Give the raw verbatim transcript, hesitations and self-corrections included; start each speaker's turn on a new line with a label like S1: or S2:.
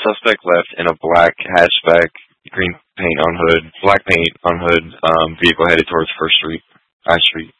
S1: suspect left in a black hatchback, green paint on hood, black paint on hood, um, vehicle headed towards First Street, High Street.